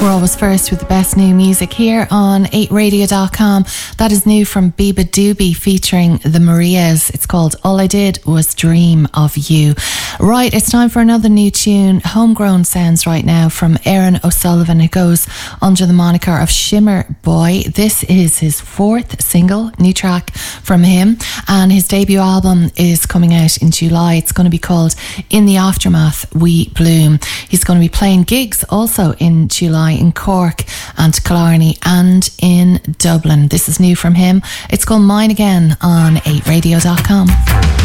We're always first with the best new music here on 8radio.com. That is new from Biba Doobie featuring the Marias. It's called All I Did Was Dream of You. Right, it's time for another new tune. Homegrown sounds right now from Aaron O'Sullivan. It goes under the moniker of Shimmer Boy. This is his fourth single, new track from him, and his debut album is coming out in July. It's going to be called In the Aftermath We Bloom. He's going to be playing gigs also in July in Cork and Killarney and in Dublin. This is new from him. It's called Mine Again on 8radio.com.